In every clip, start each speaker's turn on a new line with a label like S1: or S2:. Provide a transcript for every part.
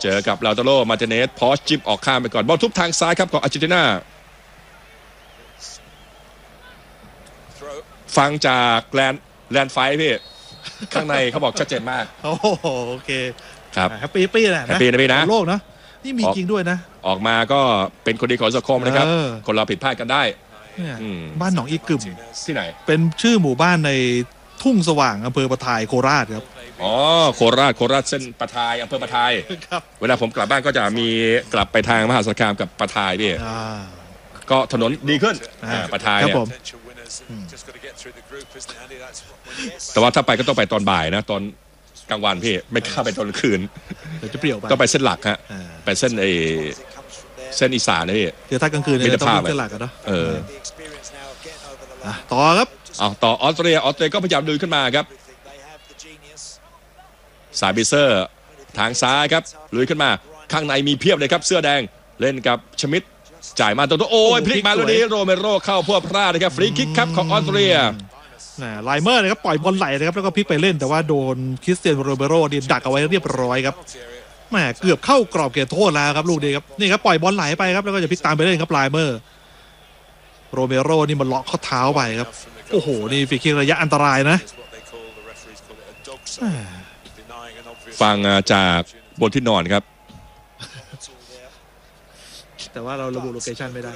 S1: เจอกับลาโตโรมาร์ติเนสพอชจิบออกข้ามไปก่อนบอลทุบทางซ้ายครับของอาร์เจนตินาฟังจากแลนด์ไฟพี่ข้างในเขาบอกชัดเจนมาก
S2: โอเค
S1: ครับ
S2: แฮปปี้แหละนะ
S1: แฮปปี้นะ
S2: โลกนะนี่มีจริงด้วยนะ
S1: ออกมาก็เป็นคนดีของสังคมนะครับคนเราผิดพลาดกันได้
S2: บ้านหนองอีกึ่ม
S1: ที่ไหน
S2: เป็นชื่อหมู่บ้านในทุ่งสว่างอำเภอปะทายโคราชครับ
S1: โคราชเส้นปะทายอำเภอปะทายเวลาผมกลับบ้านก็จะมีกลับไปทางมหาสารคามกับปะทายพี่ก็ถนนดีขึ้นปะทายเนี่ยแต่ว่าถ้าไปก็ต้องไปตอนบ่ายนะตอนกลางวันพี่ไม่กล้าไปตอนคืน
S2: จะเปรี้ยวไป
S1: ต้องไปเส้นหลักฮะไปเส้นเส้นอีสานนะพี่
S2: เดี๋ยวถ้ากลางคืนเนี่ยต้องเป็นเส้นหลักกันเนาะต่อครับ
S1: ต่อออสเตรียก็พยายามดึงขึ้นมาครับซาบิเซอร์ทางซ้ายครับลุยขึ้นมาข้างในมีเพียบเลยครับเสื้อแดงเล่นกับชมิดจ่ายมาตัวโอ้ยพลิกมาลูกนี้โรเมโรเข้าพวกพลาดนะครับฟรีคิกครับของออสเตรีย
S2: ไลเมอร์นะครับปล่อยบอลไหลนะครับแล้วก็พลิกไปเล่นแต่ว่าโดนคริสเตียนโรเมโรดีดักเอาไว้เรียบร้อยครับแหมเกือบเข้ากรอบเขตโทษแล้วครับลูกนี้ครับนี่ครับปล่อยบอลไหลไปครับแล้วก็จะพลิกตามไปเล่นครับไลเมอร์โรเมโรนี่มันล็อกข้อเท้าไปครับโอ้โหนี่ฟรีคิกระยะอันตรายนะ
S1: ฟังจากบนที่นอนครับ
S2: แต่ว่าเราระบุโลเคชั่นไม่ได้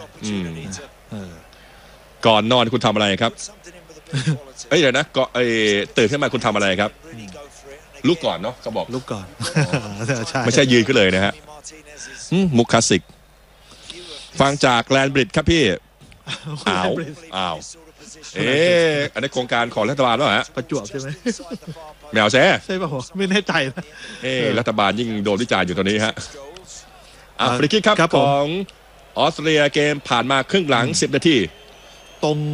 S1: ก่อนนอนคุณทำอะไรครับเดี๋ยวนะก็ตื่นขึ้นมาคุณทำอะไรครับลุกก่อนเนาะเขาบอก
S2: ลุกก่อน
S1: ไม่ใช่ยืนขึ้นเลยนะฮะมุกคลาสสิกฟังจากแลนบริดครับพี่อ้าวอันนี้โครงการของรัฐบาลแล้วฮะ
S2: ประจวบใช่ไหม
S1: แมวแซ่
S2: ใช่ป่ะผมไม่แน่ใจนะ
S1: รัฐบาลยิ่งโดนวิจารณ์อยู่ตอนนี้ฮะฟรีคิกครับของออสเตรียเกมผ่านมาครึ่งหลัง10 นาที
S2: ตรง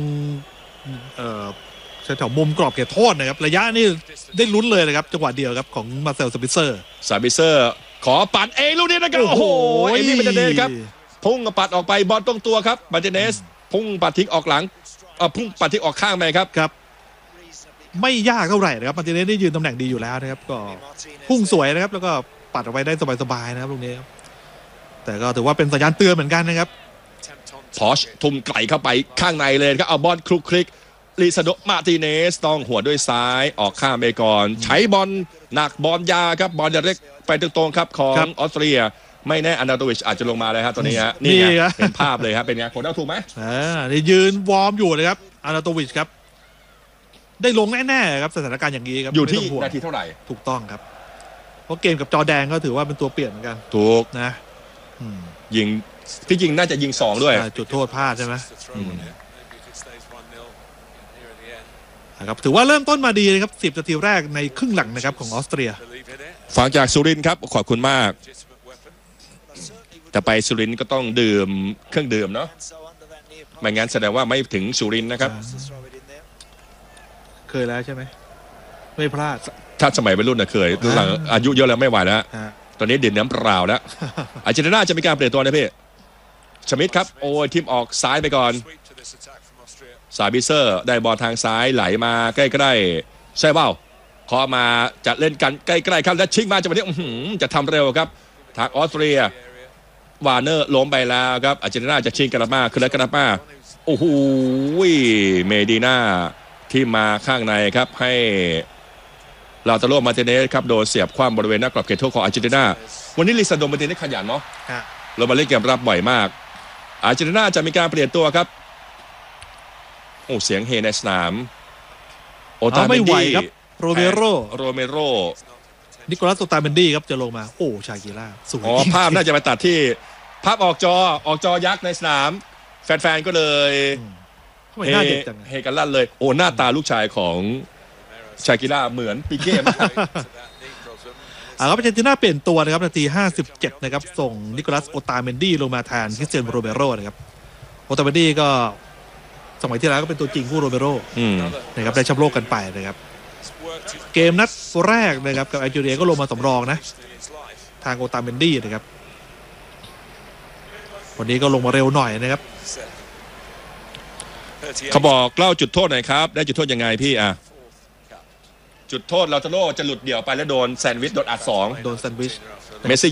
S2: แถวมุมกรอบเขตโทษนะครับระยะนี่ได้ลุ้นเลยนะครับจังหวะเดียวครับของมาเซลซาบิเซอร์
S1: ขอปัดลูกนี้นะครับโอ้โหนี่มาร์ติเนสครับพุ่งปัดออกไปบอลตรงตัวครับมาร์ติเนสพุ่งปัดทิ้งออกหลังพุ่งปัดทิ้งออกข้างไปครับ
S2: ไม่ยากเท่าไหร่นะครับมาร์ติเนสได้ยืนตำแหน่งดีอยู่แล้วนะครับก็พุ่งสวยนะครับแล้วก็ปัดออกไปได้สบายๆนะครับลูกนี้แต่ก็ถือว่าเป็นสัญญาณเตือนเหมือนกันนะครับ
S1: พอชทุ่มไกลเข้าไปข้างในเลยครับเอาบอลคลุกคลิกลิซาโดมาร์ติเนสต้องหัวด้วยซ้ายออกข้ามไปก่อนใช้บอลหนักบอลยาครับบอลจะเล็กไปตรงๆครับของออสเตรียไม่แน่อันดาโตวิชอาจจะลงมาเลยครับตอนนี้ฮะนี่เห็นภาพเลยครับเป็นไงผมเดาถูกไหม
S2: ได้ยืนวอร์มอยู่เลยครับอันดาโตวิชครับได้ลงแน่ๆครับสถานการณ์อย่างนี้ครับ
S1: อยู่ที่นาทีเท่าไหร่
S2: ถูกต้องครับเพราะเกมกับจอแดงก็ถือว่าเป็นตัวเปลี่ยนเหมือนกัน
S1: ถูก
S2: นะ
S1: ยิงที่จริงน่าจะยิง2ด้วย
S2: จุดโทษพลาดใช่ไหมครับถือว่าเริ่มต้นมาดีนะครับ10 นาทีแรกในครึ่งหลังนะครับของออสเตรีย
S1: ฟังจากสุรินทร์ครับขอบคุณมากแต่ไปสุรินทร์ก็ต้องดื่มเครื่องดื่มเนาะไม่งั้นแสดงว่าไม่ถึงสุรินทร์นะครับ
S2: เคยแล้วใช่ไหมไม่พลาด
S1: ถ้าสมัยวัยรุ่นเคยหลังอายุเยอะแล้วไม่ไหวแล้วตอนนี้ดื่มน้ำเปล่าแล้วอาร์เจนตินาจะมีการเปลี่ยนตัวนะพี่ชมิดครับโอ้ยทีมออกซ้ายไปก่อนซาบิเซอร์ได้บอลทางซ้ายไหลมาใกล้ๆใช่เปล่าขอมาจะเล่นกันใกล้ๆครับแล้วชิงมาจังหวะนี้จะทำเร็วครับทางออสเตรียวาร์เนอร์ล้มไปแล้วครับอาร์เจนตินาจะชิงกระมาคือแล้วกระมาโอ้โหเมดิน่าที่มาข้างในครับให้ลาโตโรมาร์ติเนสครับโดนเสียบคว่ำบริเวณหน้ากรอบเขตโทษของอาร์เจนตินาวันนี้ลิซาโดมาร์ติเนสขยันเนาะเรามาเล่นเกมรับบ่อยมากอาร์เจนตินาจะมีการเปลี่ยนตัวครับโอ้เสียงเฮในสนาม
S2: โอตาเมนดี้โรเมโรนิโคลัสโอตาเมนดี้ครับจะลงมาโอ้ชากิล่าสวย
S1: ภาพน่าจะไปตัดที่ภาพออกจอยักษ์ในสนามแฟนๆก็เลยเฮกันลั่นเลยโอ้หน้าตาลูกชายของชากิล่าเหมือนปิเก้มาก
S2: ครับอาร์เจนตินาเปลี่ยนตัวนะครับนาที57นะครับส่งนิโคลัสโอตาเมนดี้ลงมาแทนคริสเตียนโรเมโรนะครับโอตาเมนดี้ก็สมัยที่แล้วก็เป็นตัวจริงคู่โรเมโรนะครับได้แชมป์โลกกันไปนะครับเกมนัดแรกนะครับกับแอลจีเรียก็ลงมาสำรองนะทางโอตาเมนดี้นะครับวันนี้ก็ลงมาเร็วหน่อยนะครับ
S1: เขาบอกเล่าจุดโทษหน่อยครับได้จุดโทษยังไงพี่จุดโทษลาโตโรจะหลุดเดี่ยวไปแล้วโดนแซนด์วิชโดนอัด2
S2: โดนแซนด์วิช
S1: เมสซี่